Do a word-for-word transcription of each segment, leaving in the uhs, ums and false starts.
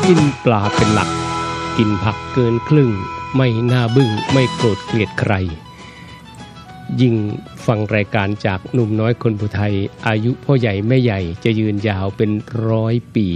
กินปลาเป็นหลักกินผักเกินครึ่งไม่น่าบึ้งไม่โกรธเกลียดใครยิ่งฟังรายการจากหนุ่มน้อยคนผู้ไทยอายุพ่อใหญ่แม่ใหญ่จะยืนยาวเป็นร้อยปี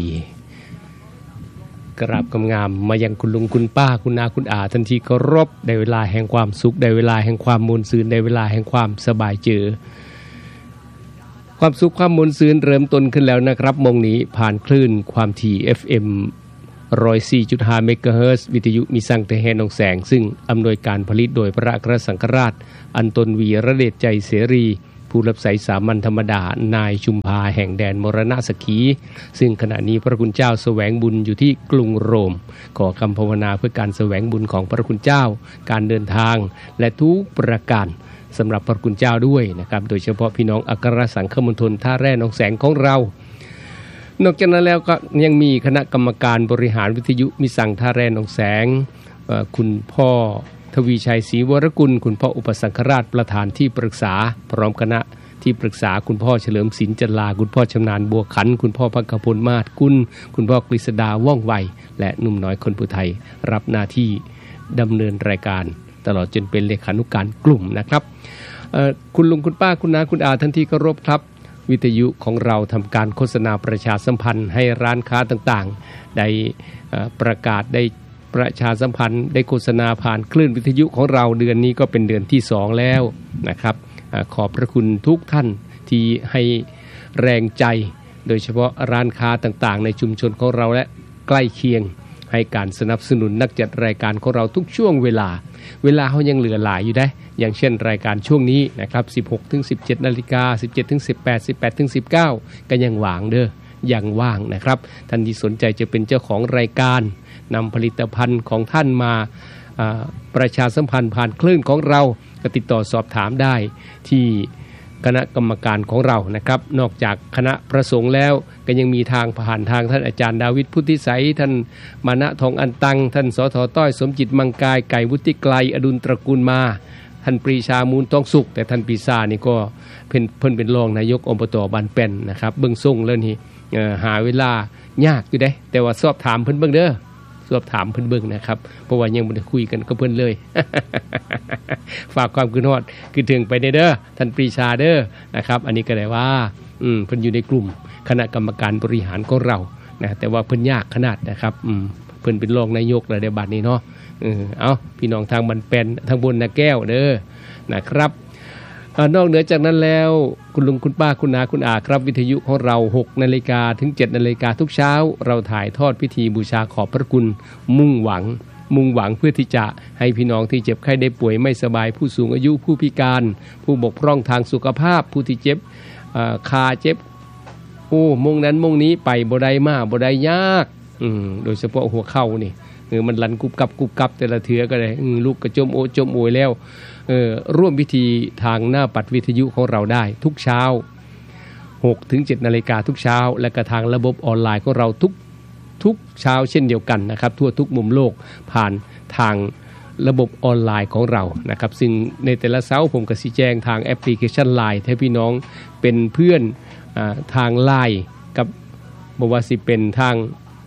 กราบงามๆมายังคุณลุงคุณป้าคุณนาคุณอาทันทีเคารพได้เวลาแห่งความสุขได้เวลาแห่งความมนต์ซื่นได้เวลาแห่งความสบายเจอความสุขความมนต์ซื่นเริ่มต้นขึ้นแล้วนะครับมงนี้ผ่านคลื่นความถี่ เอฟ เอ็ม หนึ่งร้อยสี่จุดห้า เมกะเฮิรตซ์วิทยุมีสังเตแห่นองแสงซึ่งอำนวยการผลิตโดยพระอัครสังฆราชอันตนวีระเดชใจเสรีผู้รับใช้สามัญธรรมดานายชุมพาแห่งแดนมรณะสกีซึ่งขณะนี้พระคุณเจ้าแสวงบุญอยู่ที่กรุงโรมขอคำภาวนาเพื่อการแสวงบุญของพระคุณเจ้าการเดินทางและทุกประการสำหรับพระคุณเจ้าด้วยนะครับโดยเฉพาะพี่น้องอัครสังฆมณฑลท่าแร่หนองแสงของเรานอกจากนั้นแล้วก็ยังมีคณะกรรมการบริหารวิทยุมิสังท่าแร่หนองแสงคุณพ่อทวีชัยศรีวรกุลคุณพ่ออุปสังฆราชประธานที่ปรึกษาพร้อมคณะที่ปรึกษาคุณพ่อเฉลิมศิลป์จันลาคุณพ่อชำนาญบัวขันคุณพ่อพักขพลมาศกุลคุณพ่อกฤษดาว่องไวและหนุ่มน้อยคนผู้ไทยรับหน้าที่ดำเนินรายการตลอดจนเป็นเลขานุการกลุ่มนะครับคุณลุงคุณป้าคุณน้าคุณอาทันทีเคารพครับวิทยุของเราทำการโฆษณาประชาสัมพันธ์ให้ร้านค้าต่างๆได้ประกาศได้ประชาสัมพันธ์ได้โฆษณาผ่านคลื่นวิทยุของเราเดือนนี้ก็เป็นเดือนที่สองแล้วนะครับขอบพระคุณทุกท่านที่ให้แรงใจโดยเฉพาะร้านค้าต่างๆในชุมชนของเราและใกล้เคียงให้การสนับสนุนนักจัดรายการของเราทุกช่วงเวลาเวลาเขายังเหลือหลายอยู่ได้อย่างเช่นรายการช่วงนี้นะครับ สิบหกถึงสิบเจ็ด นาฬิกา สิบเจ็ดถึงสิบแปด สิบแปดถึงสิบเก้า ก็ยังว่างเด้อยังว่างนะครับท่านที่สนใจจะเป็นเจ้าของรายการนำผลิตภัณฑ์ของท่านมาประชาสัมพันธ์ผ่านคลื่นของเราก็ติดต่อสอบถามได้ที่คณะกรรมการของเรานะครับนอกจากคณะประสงค์แล้วก็ยังมีทางผ่านทางท่านอาจารย์ดาวิดพุทธิไสยท่านมานะทองอันตังท่านสทต้อยสมจิตมังกายไก่วุฒิไกลอดุลตระกูลมาท่านปรีชามูลทองสุขแต่ท่านปรีชานี่ก็เพิ่นเพิ่นเป็นรองนายกอบต.บ้านแป้นนะครับเบิ่งส่งแล้วนี่หาเวลายากอยู่เด้แต่ว่าสอบถามเพิ่นเบิ่งเด้อสอบถามเพิ่นเบิ่งนะครับเพราะว่ายังบ่ได้คุยกันกับเพิ่นเลย ฝากความคิดฮอดคิดถึงไปเด้อท่านปรีชาเด้อนะครับอันนี้ก็ได้ว่าอืมเพิ่นอยู่ในกลุ่มคณะกรรมการบริหารของเรานะแต่ว่าเพิ่นยากขนาดนะครับอืมเพิ่นเป็นรองนายกแล้วในบัดนี้เนาะเออเอาพี่น้องทางบ้านแป้นทางบนนาแก้วเด้อนะครับนอกเหนือจากนั้นแล้วคุณลุงคุณป้าคุณนาคุณอาครับวิทยุของเรา หกนาฬิกา ถึง เจ็ดนาฬิกาทุกเช้าเราถ่ายทอดพิธีบูชาขอบพระคุณมุ่งหวังมุ่งหวังเพื่อที่จะให้พี่น้องที่เจ็บไข้ได้ป่วยไม่สบายผู้สูงอายุผู้พิการผู้บกพร่องทางสุขภาพผู้ที่เจ็บขาเจ็บโอ้มงนั้นมงนี้ไปบ่ได้มาบ่ได้ยากอืมโดยเฉพาะหัวเข่านี่เออมันลันกุบกับกุบกับแต่ละเถือก็ได้ลูกกระจมโอจมโอยแล้วเออร่วมพิธีทางหน้าปัดวิทยุของเราได้ทุกเช้า หกถึงเจ็ดนาฬิกาทุกเช้าและก็ทางระบบออนไลน์ของเราทุกทุกเช้าเช่นเดียวกันนะครับทั่วทุกมุมโลกผ่านทางระบบออนไลน์ของเรานะครับซึ่งในแต่ละเช้าผมก็สิแจ้งทางแอปพลิเคชัน ไลน์ ให้พี่น้องเป็นเพื่อนอ่าทาง ไลน์ กับบ่ว่าสิเป็นทาง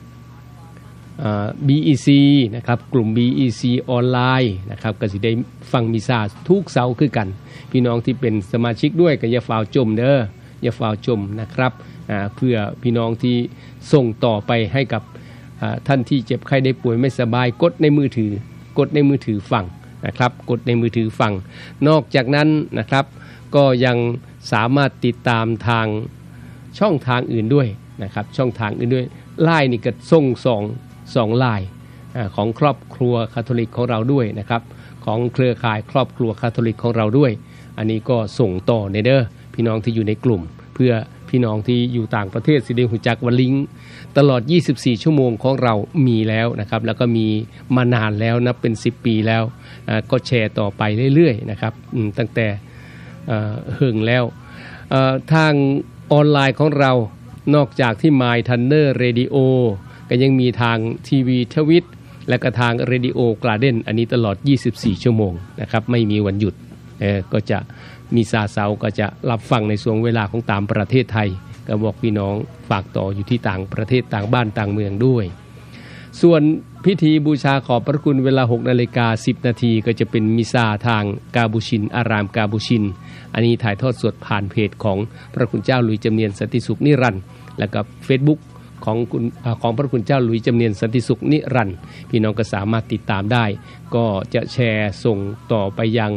บี อี ซี นะครับกลุ่ม บี อี ซี ออนไลน์นะครับก็สิได้ฟังมิซาทุกเสาร์คือกันพี่น้องที่เป็นสมาชิกด้วยก็อย่าฝ่าวจมเด้ออย่าฝ่าวจมนะครับเพื่อพี่น้องที่ส่งต่อไปให้กับท่านที่เจ็บไข้ได้ป่วยไม่สบายกดในมือถือกดในมือถือฟังนะครับกดในมือถือฟังนอกจากนั้นนะครับก็ยังสามารถติดตามทางช่องทางอื่นด้วยนะครับช่องทางอื่นด้วย ไลน์ นี่ก็ส่งสองสองไลน์ของครอบครัวคาทอลิกของเราด้วยนะครับของเครือข่ายครอบครัวคาทอลิกของเราด้วยอันนี้ก็ส่งต่อในเด้อพี่น้องที่อยู่ในกลุ่มเพื่อพี่น้องที่อยู่ต่างประเทศสิได้รู้จักว่าลิงก์ตลอดยี่สิบสี่ชั่วโมงของเรามีแล้วนะครับแล้วก็มีมานานแล้วนับเป็นสิบปีแล้วก็แชร์ต่อไปเรื่อยๆนะครับตั้งแต่เฮิงแล้วทางออนไลน์ของเรานอกจากที่ My Thunder Radio ก็ยังมีทางทีวีทวิตและก็ทาง Radio Garden อันนี้ตลอดยี่สิบสี่ชั่วโมงนะครับไม่มีวันหยุดเออก็จะมีซาเซาก็จะรับฟังในช่วงเวลาของตามประเทศไทยก็บอกพี่น้องฝากต่ออยู่ที่ต่างประเทศต่างบ้านต่างเมืองด้วยส่วนพิธีบูชาขอบพระคุณเวลา หกนาฬิกาสิบนาทีก็จะเป็นมิซาทางกาบูชินอารามกาบูชินอันนี้ถ่ายทอดสดผ่านเพจของพระคุณเจ้าหลุยส์จำเนียนสันติสุขนิรันดร์และกับ Facebook ของคุณของพระคุณเจ้าหลุยส์จำเนียนสันติสุขนิรันดร์พี่น้องก็สามารถติดตามได้ก็จะแชร์ส่งต่อไปยัง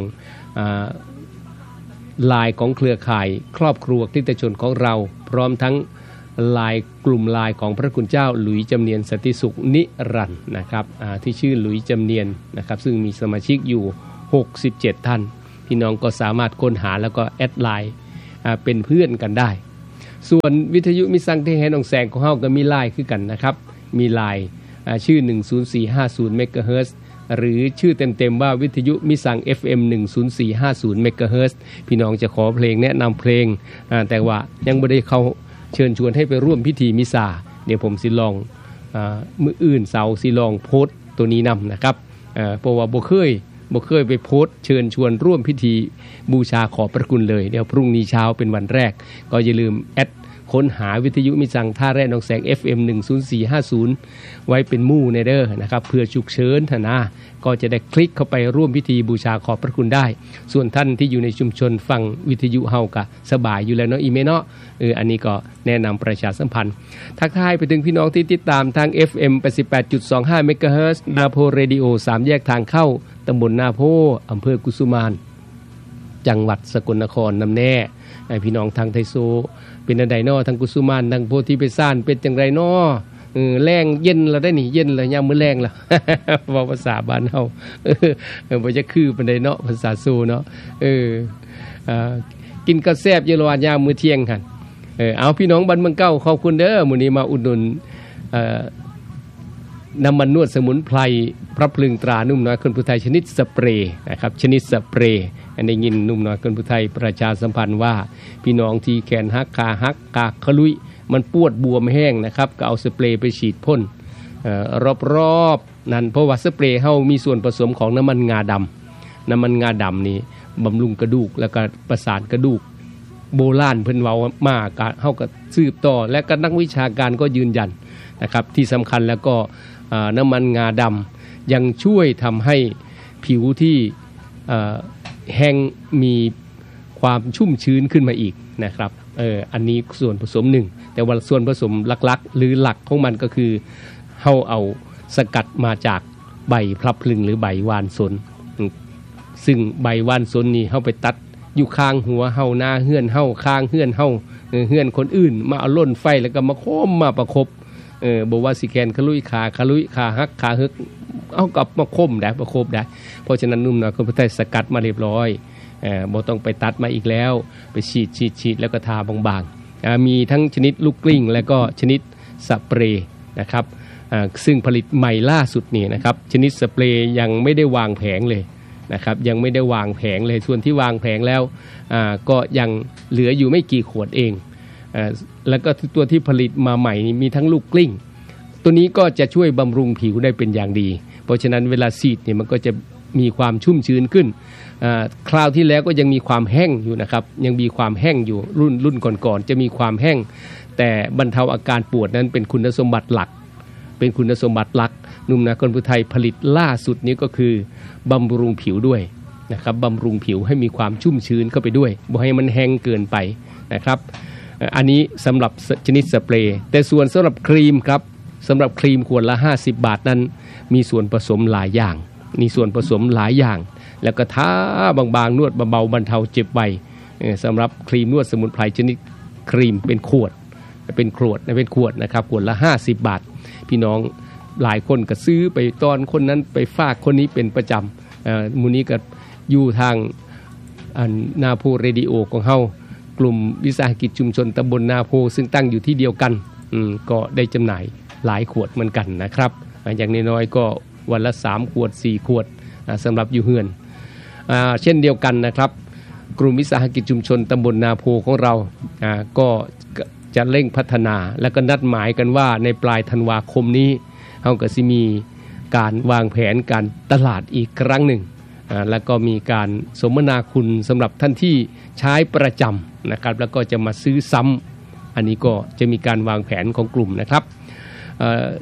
ไลน์ของเครือข่ายครอบครัวคริสตชนของเราพร้อมทั้งไลน์กลุ่มไลน์ของพระคุณเจ้าหลุยส์จำเนียนสันติสุขนิรันดร์นะครับที่ชื่อหลุยส์จำเนียนนะครับซึ่งมีสมาชิกอยู่หกสิบเจ็ดท่านพี่น้องก็สามารถค้นหาแล้วก็แอดไลน์เป็นเพื่อนกันได้ส่วนวิทยุมิสังเทแห่งแสงของเฮาก็มีไลน์คือกันนะครับมีไลน์ชื่อหนึ่งศูนย์สี่ห้าศูนย์เมกะเฮิรตซ์หรือชื่อเต็มๆว่าวิทยุมิสัง เอฟ เอ็ม หนึ่งศูนย์สี่ห้าศูนย์เมกะเฮิรตซ์พี่น้องจะขอเพลงแนะนำเพลงแต่ว่ายังไม่ได้เข้าเชิญชวนให้ไปร่วมพิธีมิซาเดี๋ยวผมสิลองมื้ออื่นเสาร์สิลองโพสต์ตัวนี้นำนะครับเพราะว่าบ่เคยบ่เคยไปโพสต์เชิญชวนร่วมพิธีบูชาขอบพระคุณเลยเดี๋ยวพรุ่งนี้เช้าเป็นวันแรกก็อย่าลืมแอดค้นหาวิทยุมิสังท่าแร่หนองแสง เอฟ เอ็ม หนึ่งศูนย์สี่ห้าศูนย์ไว้เป็นหมู่ในเด้อนะครับเพื่อฉุกเฉินท่านนะก็จะได้คลิกเข้าไปร่วมพิธีบูชาขอบพระคุณได้ส่วนท่านที่อยู่ในชุมชนฟังวิทยุเฮาก็สบายอยู่แล้วเนาะอีเมเนาะเอออันนี้ก็แนะนำประชาสัมพันธ์ทักทายไปถึงพี่น้องที่ติดตามทาง เอฟ เอ็ม แปดสิบแปดจุดสองห้า เมกะเฮิรตซ์นาโพเรดิโอสามแยกทางเข้าตำบลนาโพอำเภอกุสุมานจังหวัดสกลนครนำแน่พี่น้องทางไทโซเป็นอันใดน้อทางกุสุมานทางโพธิเปสานเป็นจังไรน้อเออแรงเย็นแล้วได้นี่เย็นแล้วยามมื้อแรงแล้วเว้าภาษาบ้านเฮาเออบ่จะคือปานใดเนาะภาษาโซเนาะเอออ่ากินก็แซ่บอยู่ระหว่างยามมื้อเที่ยงคั่นเออเอาพี่น้องบ้านเมืองเก้าขอบคุณเด้อมื้อนี้มาอุดหนุนเอ่อน้ำมันนวดสมุนไพรพระพลึงตรานุ่มน้อยคนผู้ไทยชนิดสเปรย์นะครับชนิดสเปรย์อันนี้ยินนุ่มน้อยคนผู้ไทยประชาสัมพันธ์ว่าพี่น้องที่แขนหักขาหักกากขลุยมันปวดบวมแห้งนะครับก็เอาสเปรย์ไปฉีดพ่นรอบๆนั่นเพราะว่าสเปรย์เฮามีส่วนผสมของน้ำมันงาดำน้ำมันงาดำนี่บำรุงกระดูกแล้วก็ประสานกระดูกโบราณเพิ่นเว้ามากก็เฮาก็สืบต่อและก็นักวิชาการก็ยืนยันนะครับที่สำคัญแล้วก็น้ำมันงาดำยังช่วยทำให้ผิวที่แห้งมีความชุ่มชื้นขึ้นมาอีกนะครับเอออันนี้ส่วนผสมหนึ่งแต่ว่าส่วนผสมหลักๆหรือหลักของมันก็คือเฮาเอาสกัดมาจากใบพลับพลึงหรือใบว่านสนซึ่งใบว่านสนนี่เฮาไปตัดอยู่ข้างหัวเฮาหน้าเฮือนเฮาข้างเฮือนเฮาเฮือนคนอื่นมาเอาล่นไฟแล้วก็มาโค้มมาประคบเออบอกว่าสิแคนขลุยขาขลุยขาหักขาฮึกเอากลับมาคมได้ประคบได้เพราะฉะนั้นนุ่มน้อยคนผู้ไทยสกัดมาเรียบร้อยเออบ่ต้องไปตัดมาอีกแล้วไปฉีดฉีดฉีดแล้วก็ทาบางๆมีทั้งชนิดลูกกลิ้งและก็ชนิดสเปรย์นะครับซึ่งผลิตใหม่ล่าสุดนี่นะครับชนิดสเปรย์ยังไม่ได้วางแผงเลยนะครับยังไม่ได้วางแผงเลยส่วนที่วางแผงแล้วก็ยังเหลืออยู่ไม่กี่ขวดเองแล้วก็ตัวที่ผลิตมาใหม่มีทั้งลูกกลิ้งตัวนี้ก็จะช่วยบำรุงผิวได้เป็นอย่างดีเพราะฉะนั้นเวลาฉีดเนี่ยมันก็จะมีความชุ่มชื้นขึ้นคราวที่แล้วก็ยังมีความแห้งอยู่นะครับยังมีความแห้งอยู่รุ่นรุ่นก่อนๆจะมีความแห้งแต่บรรเทาอาการปวดนั้นเป็นคุณสมบัติหลักเป็นคุณสมบัติหลักนุ่มนาคนผู้ไทยผลิตล่าสุดนี้ก็คือบำรุงผิวด้วยนะครับบำรุงผิวให้มีความชุ่มชื้นเข้าไปด้วยบ่ให้มันแห้งเกินไปนะครับอันนี้สำหรับชนิดสเปรย์แต่ส่วนสำหรับครีมครับสำหรับครีมขวดละห้าสิบบาทนั้นมีส่วนผสมหลายอย่างมีส่วนผสมหลายอย่างแล้วก็ทาบางๆนวดเบาๆบรรเทาเจ็บไวสำหรับครีมนวดสมุนไพรชนิดครีมเป็นขวดเป็นขวดเป็นขวดนะครับขวดละห้าสิบบาทพี่น้องหลายคนก็ซื้อไปตอนคนนั้นไปฝากคนนี้เป็นประจำมูนี้ก็อยู่ทางนาโพเรดิโอของเฮากลุ่มวิสาหกิจชุมชนตำบลนาโพซึ่งตั้งอยู่ที่เดียวกันก็ได้จำหน่ายหลายขวดเหมือนกันนะครับอย่างน้อยๆก็วันละสามขวดสี่ขวดสำหรับอยู่เฮือนเช่นเดียวกันนะครับกลุ่มวิสาหกิจชุมชนตำบลนาโพของเราก็จะเร่งพัฒนาและก็นัดหมายกันว่าในปลายธันวาคมนี้เราก็สิมีการวางแผนการตลาดอีกครั้งหนึ่งแล้วก็มีการสมนาคุณสำหรับท่านที่ใช้ประจำนะครับแล้วก็จะมาซื้อซ้ำอันนี้ก็จะมีการวางแผนของกลุ่มนะครับ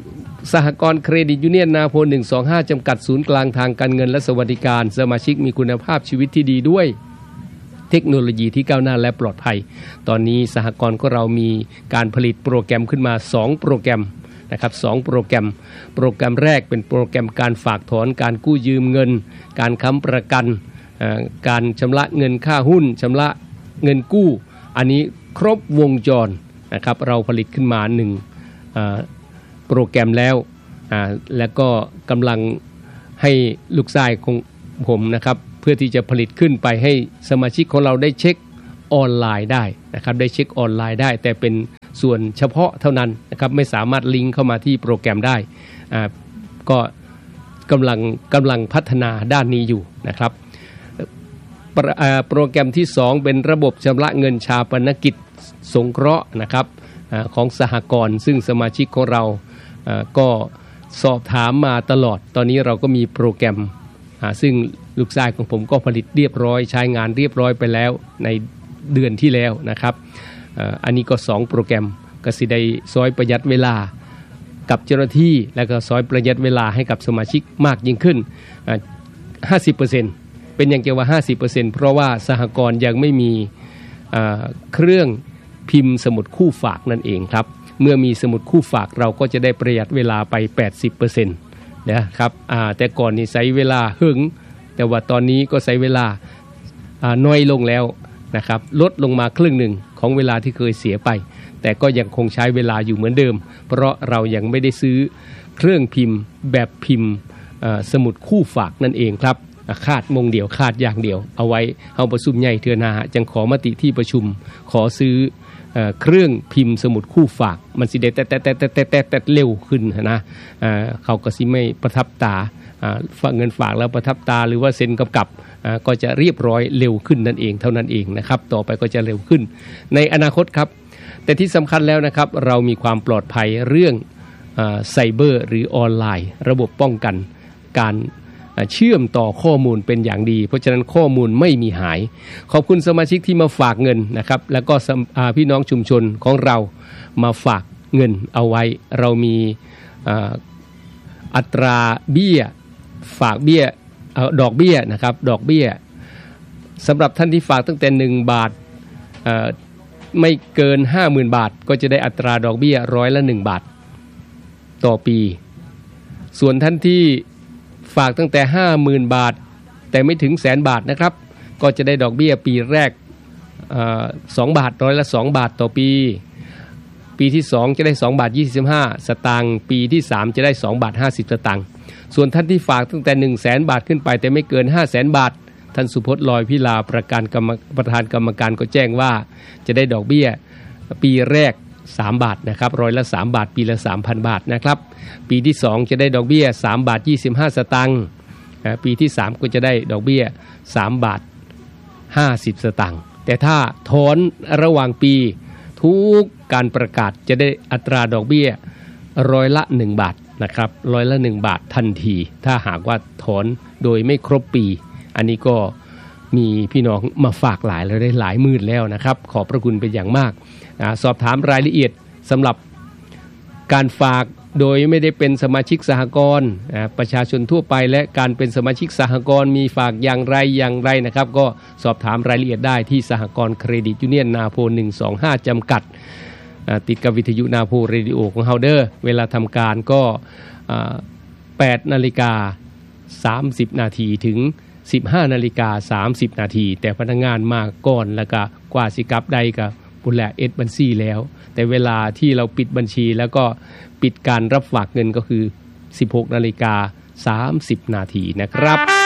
สหกรณ์เครดิตยูเนียนนาโพหนึ่งสองห้าจำกัดศูนย์กลางทางการเงินและสวัสดิการสมาชิกมีคุณภาพชีวิตที่ดีด้วยเทคโนโลยีที่ก้าวหน้าและปลอดภัยตอนนี้สหกรณ์ของเรามีการผลิตโปรแกรมขึ้นมาสองโปรแกรมนะครับสองโปรแกรมโปรแกรมแรกเป็นโปรแกรมการฝากถอนการกู้ยืมเงินการค้ำประกันการชำระเงินค่าหุ้นชำระเงินกู้อันนี้ครบวงจรนะครับเราผลิตขึ้นมาหนึ่งโปรแกรมแล้วแล้วก็กำลังให้ลูกชายของผมนะครับเพื่อที่จะผลิตขึ้นไปให้สมาชิกของเราได้เช็คออนไลน์ได้นะครับได้เช็คออนไลน์ได้แต่เป็นส่วนเฉพาะเท่านั้นนะครับไม่สามารถลิงก์เข้ามาที่โปรแกรมได้ก็กำลังกำลังพัฒนาด้านนี้อยู่นะครับโปรแกรมที่สองเป็นระบบชำระเงินชาปนกิจสงเคราะห์นะครับของสหกรณ์ซึ่งสมาชิกของเราก็สอบถามมาตลอดตอนนี้เราก็มีโปรแกรมซึ่งลูกชายของผมก็ผลิตเรียบร้อยใช้งานเรียบร้อยไปแล้วในเดือนที่แล้วนะครับอันนี้ก็สองโปรแกรมก็สิได้ซอยประหยัดเวลากับเจ้าหน้าที่แล้วก็ซอยประหยัดเวลาให้กับสมาชิกมากยิ่งขึ้น ห้าสิบเปอร์เซ็นต์ เป็นอย่างเกี่ยวว่า ห้าสิบเปอร์เซ็นต์ เพราะว่าสหกรณ์ยังไม่มีเครื่องพิมพ์สมุดคู่ฝากนั่นเองครับเมื่อมีสมุดคู่ฝากเราก็จะได้ประหยัดเวลาไป แปดสิบเปอร์เซ็นต์ นะครับแต่ก่อนนี่ใช้เวลาหึงแต่ว่าตอนนี้ก็ใช้เวลาน้อยลงแล้วนะครับลดลงมาครึ่งหนึ่งของเวลาที่เคยเสียไปแต่ก็ยังคงใช้เวลาอยู่เหมือนเดิมเพราะเรายังไม่ได้ซื้อเครื่องพิมพ์แบบพิมพ์สมุดคู่ฝากนั่นเองครับคาดมงเดียวคาดอย่างเดียวเอาไว้เอาประชุมใหญ่เทือนาจังขอมติที่ประชุมขอซื้อเครื่องพิมพ์สมุดคู่ฝากมันสิได้แต่แต่แต่แต่แต่แต่เร็วขึ้นนะเขาก็สิไม่ประทับตาฝากเงินฝากแล้วประทับตาหรือว่าเซ็นกำกับก็จะเรียบร้อยเร็วขึ้นนั่นเองเท่านั้นเองนะครับต่อไปก็จะเร็วขึ้นในอนาคตครับแต่ที่สำคัญแล้วนะครับเรามีความปลอดภัยเรื่องไซเบอร์หรือออนไลน์ระบบป้องกันการเชื่อมต่อข้อมูลเป็นอย่างดีเพราะฉะนั้นข้อมูลไม่มีหายขอบคุณสมาชิกที่มาฝากเงินนะครับแล้วก็พี่น้องชุมชนของเรามาฝากเงินเอาไว้เรามีอัตราเบี้ยฝากเบี้ยดอกเบี้ยนะครับดอกเบี้ยสำหรับท่านที่ฝากตั้งแต่หนึ่งบาทไม่เกิน ห้าหมื่น บาทก็จะได้อัตราดอกเบี้ยร้อยละหนึ่งบาทต่อปีส่วนท่านที่ฝากตั้งแต่ ห้าหมื่น บาทแต่ไม่ถึงแสนบาทนะครับก็จะได้ดอกเบี้ยปีแรกสองบาทร้อยละสองบาทต่อปีปีที่สองจะได้สองบาทยี่สิบห้าสตางค์ปีที่สามจะได้สองบาทห้าสิบสตางค์ส่วนท่านที่ฝากตั้งแต่ หนึ่งแสน บาทขึ้นไปแต่ไม่เกิน ห้าแสน บาทท่านสุพจน์ลอยพิลาประการกรรมประธานกรรมการก็แจ้งว่าจะได้ดอกเบี้ยปีแรกสามบาทนะครับร้อยละสามบาทปีละ สามพัน บาทนะครับปีที่สองจะได้ดอกเบี้ยสามบาทยี่สิบห้าสตางค์ปีที่สามก็จะได้ดอกเบี้ยสามบาทห้าสิบสตางค์แต่ถ้าถอนระหว่างปีทุกการประกาศจะได้อัตราดอกเบี้ยร้อยละหนึ่งบาทนะครับร้อยละหนึ่งบาททันทีถ้าหากว่าถอนโดยไม่ครบปีอันนี้ก็มีพี่น้องมาฝากหลายแล้วได้หลายหมื่นแล้วนะครับขอบพระคุณเป็นอย่างมากสอบถามรายละเอียดสำหรับการฝากโดยไม่ได้เป็นสมาชิกสหกรณ์ประชาชนทั่วไปและการเป็นสมาชิกสหกรณ์มีฝากอย่างไรอย่างไรนะครับก็สอบถามรายละเอียดได้ที่สหกรณ์เครดิตยูเนียนนาโพหนึ่งสองห้าจำกัดติดกับวิทยุนาโพเรดิโอของเฮาเดอร์เวลาทำการก็แปดนาฬิกาสามสิบนาทีถึงสิบห้านาฬิกาสามสิบนาทีแต่พนักงานมาก่อนแล้วก็กว่าสิกลับใดก็บุญแหละเอ็ดบัญชีแล้วแต่เวลาที่เราปิดบัญชีแล้วก็ปิดการรับฝากเงินก็คือสิบหกนาฬิกาสามสิบนาทีนะครับ